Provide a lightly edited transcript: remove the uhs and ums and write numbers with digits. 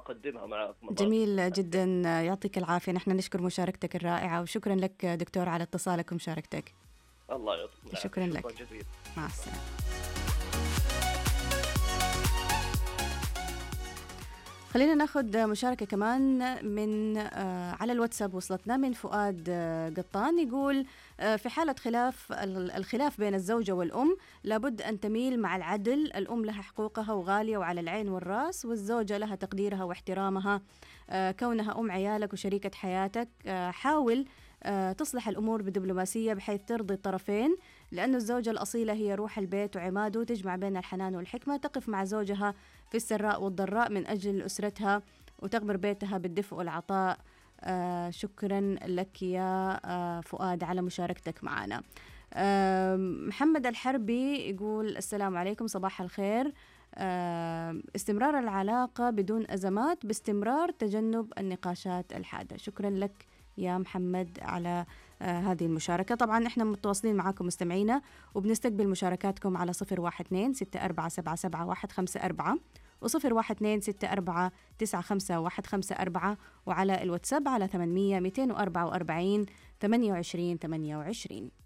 أقدمها معك. جميل جدا، يعطيك العافية. نحن نشكر مشاركتك الرائعة، وشكرا لك دكتور على اتصالك ومشاركتك. الله يعطيكم العافية. شكرا لك جزيلا. مع السلامة. خلينا ناخذ مشاركة كمان من على الواتساب وصلتنا من فؤاد قطان. يقول في حالة الخلاف بين الزوجة والأم لابد أن تميل مع العدل. الأم لها حقوقها وغالية وعلى العين والرأس، والزوجة لها تقديرها واحترامها كونها أم عيالك وشريكة حياتك. حاول تصلح الأمور بدبلوماسية بحيث ترضي الطرفين، لأن الزوجة الأصيلة هي روح البيت وعماده، تجمع بين الحنان والحكمة، تقف مع زوجها في السراء والضراء من أجل أسرتها وتغمر بيتها بالدفء والعطاء. شكرا لك يا فؤاد على مشاركتك معنا. محمد الحربي يقول السلام عليكم، صباح الخير. استمرار العلاقة بدون أزمات باستمرار تجنب النقاشات الحادة. شكرا لك يا محمد على هذه المشاركة. طبعا احنا متواصلين معاكم مستمعينا، وبنستقبل مشاركاتكم على 012-6477-154 و012-64-95-154 وعلى الواتساب على 800-244-28-28.